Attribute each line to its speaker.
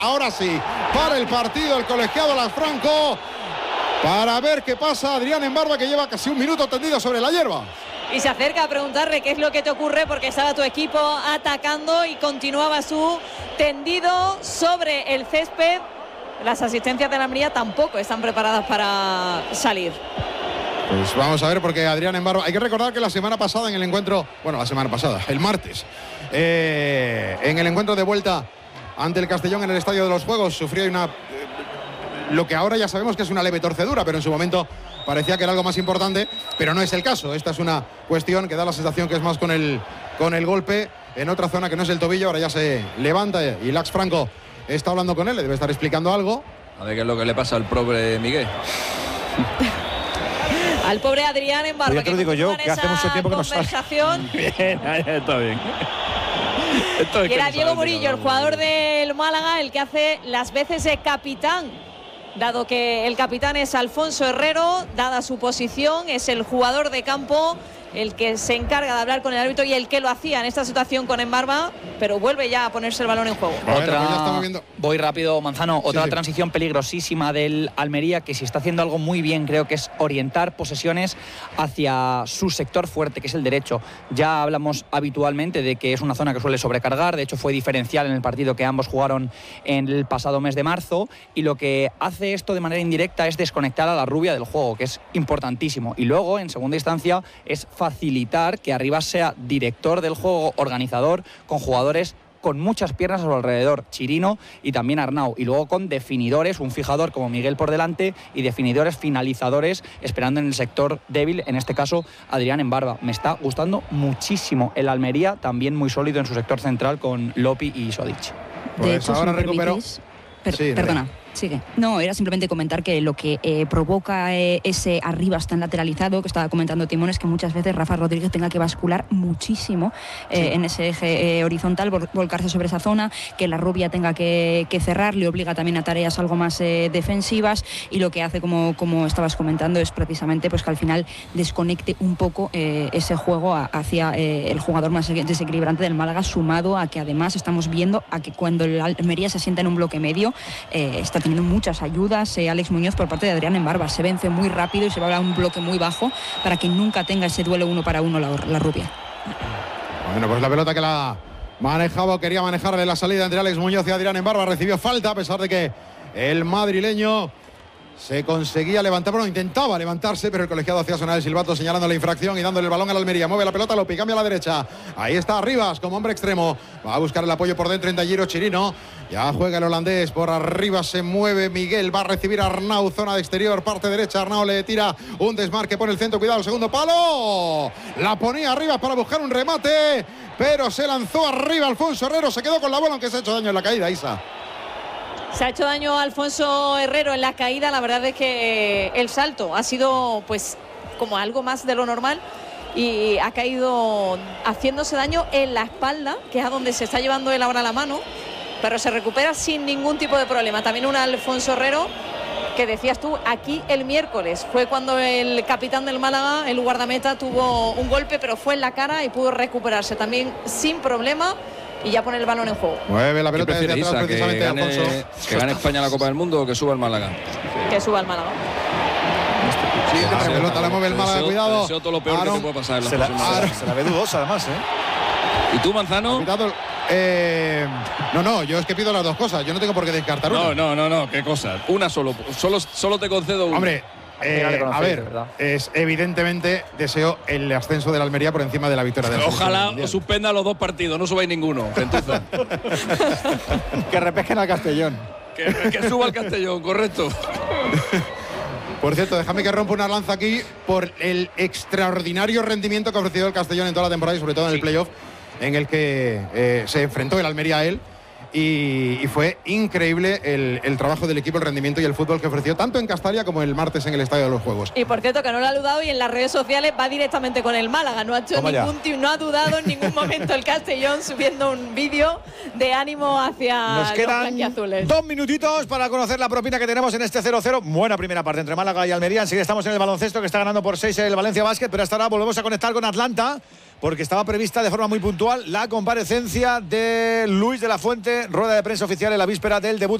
Speaker 1: Ahora sí, para el partido el colegiado Lanfranco, para ver qué pasa Adrián Embarba, que lleva casi un minuto tendido sobre la hierba.
Speaker 2: Y se acerca a preguntarle qué es lo que te ocurre, porque estaba tu equipo atacando y continuaba su tendido sobre el césped. Las asistencias de la Almería tampoco están preparadas para salir.
Speaker 1: Pues vamos a ver, porque Adrián Embarba, hay que recordar que la semana pasada en el encuentro, el martes, en el encuentro de vuelta ante el Castellón en el Estadio de los Juegos, sufrió lo que ahora ya sabemos que es una leve torcedura, pero en su momento parecía que era algo más importante, pero no es el caso. Esta es una cuestión que da la sensación que es más con el golpe en otra zona que no es el tobillo. Ahora ya se levanta y Lax Franco está hablando con él, le debe estar explicando algo.
Speaker 3: A ver qué es lo que le pasa al pobre Miguel.
Speaker 2: Al pobre Adrián Embarba.
Speaker 4: Ya te lo digo yo, que hace mucho tiempo que no sale.
Speaker 3: Bien, está bien.
Speaker 2: Y era Diego Murillo, el jugador del Málaga, el que hace las veces de capitán. Dado que el capitán es Alfonso Herrero, dada su posición, es el jugador de campo el que se encarga de hablar con el árbitro y el que lo hacía en esta situación con Embarba, pero vuelve ya a ponerse el balón en juego.
Speaker 5: Voy rápido, Manzano. Otra
Speaker 1: sí.
Speaker 5: transición peligrosísima del Almería, que si está haciendo algo muy bien, creo que es orientar posesiones hacia su sector fuerte, que es el derecho. Ya hablamos habitualmente de que es una zona que suele sobrecargar, de hecho fue diferencial en el partido que ambos jugaron en el pasado mes de marzo, y lo que hace esto de manera indirecta es desconectar a la rubia del juego, que es importantísimo, y luego en segunda instancia es facilitar que Arribas sea director del juego, organizador, con jugadores con muchas piernas a su alrededor, Chirino y también Arnau, y luego con definidores, un fijador como Miguel por delante y definidores finalizadores esperando en el sector débil, en este caso Adrián Embarba. Me está gustando muchísimo el Almería, también muy sólido en su sector central con Lopi y Sodic.
Speaker 6: De
Speaker 1: Pues
Speaker 6: hecho,
Speaker 1: ahora
Speaker 6: si me
Speaker 1: recuperó.
Speaker 6: permitís, perdona. Sigue. No, era simplemente comentar que lo que provoca ese Arribas tan lateralizado que estaba comentando Timón es que muchas veces Rafa Rodríguez tenga que bascular muchísimo en ese eje horizontal, volcarse sobre esa zona, que la rubia tenga que cerrar, le obliga también a tareas algo más defensivas, y lo que hace, como estabas comentando, es precisamente pues que al final desconecte un poco ese juego hacia el jugador más desequilibrante del Málaga, sumado a que además estamos viendo a que cuando el Almería se sienta en un bloque medio está teniendo muchas ayudas Alex Muñoz por parte de Adrián Embarba. Se vence muy rápido y se va a un bloque muy bajo para que nunca tenga ese duelo uno para uno la rubia.
Speaker 1: Bueno, pues la pelota que la manejaba, quería manejarle la salida entre Alex Muñoz y Adrián Embarba, recibió falta a pesar de que el madrileño se conseguía levantar, bueno, intentaba levantarse, pero el colegiado hacía sonar el silbato señalando la infracción y dándole el balón a la Almería. Mueve la pelota, Lopi, cambia a la derecha. Ahí está Arribas como hombre extremo. Va a buscar el apoyo por dentro en Talliro Chirino. Ya juega el holandés, por arriba se mueve Miguel, va a recibir a Arnau, zona de exterior, parte derecha. Arnau le tira un desmarque por el centro, cuidado, el segundo palo. La ponía arriba para buscar un remate, pero se lanzó arriba Alfonso Herrero, se quedó con la bola, aunque se ha hecho daño en la caída, Isa.
Speaker 2: Se ha hecho daño a Alfonso Herrero en la caída. La verdad es que el salto ha sido pues como algo más de lo normal y ha caído haciéndose daño en la espalda, que es a donde se está llevando él ahora la mano, pero se recupera sin ningún tipo de problema. También un Alfonso Herrero que decías tú, aquí el miércoles fue cuando el capitán del Málaga, el guardameta, tuvo un golpe, pero fue en la cara y pudo recuperarse también sin problema y ya pone el balón en juego.
Speaker 1: Mueve la pelota desde atrás, precisamente Alfonso.
Speaker 3: ¿Que gane España la Copa del Mundo o que suba el Málaga?
Speaker 2: Que suba el Málaga.
Speaker 1: Sí, la pelota la mueve el Málaga, cuidado.
Speaker 3: Deseo todo lo peor que te puede pasar en
Speaker 4: se la ve dudosa además,
Speaker 3: ¿Y tú, Manzano?
Speaker 1: Cuidado. No, yo es que pido las dos cosas. Yo no tengo por qué descartar una.
Speaker 3: No, qué cosa. Una solo te concedo una.
Speaker 1: Hombre, a ver, es evidentemente deseo el ascenso de la Almería por encima de la victoria del
Speaker 3: Ojalá suspenda los dos partidos, no subáis ninguno, gentuza.
Speaker 4: Que repesquen al Castellón.
Speaker 3: Que suba al Castellón, correcto.
Speaker 1: Por cierto, déjame que rompa una lanza aquí por el extraordinario rendimiento que ha ofrecido el Castellón en toda la temporada y sobre todo en el playoff, en el que se enfrentó el Almería a él. Y fue increíble el trabajo del equipo, el rendimiento y el fútbol que ofreció tanto en Castalia como el martes en el Estadio de los Juegos.
Speaker 2: Y por cierto, que no lo ha dudado y en las redes sociales va directamente con el Málaga. No ha hecho no ha dudado en ningún momento el Castellón, subiendo un vídeo de ánimo hacia
Speaker 4: Nos quedan
Speaker 2: los blanquiazules.
Speaker 4: 2 minutitos para conocer la propina que tenemos en este 0-0. Buena primera parte entre Málaga y Almería. Enseguida estamos en el baloncesto, que está ganando por 6 el Valencia Basket, pero hasta ahora volvemos a conectar con Atlanta porque estaba prevista de forma muy puntual la comparecencia de Luis de la Fuente, rueda de prensa oficial en la víspera del debut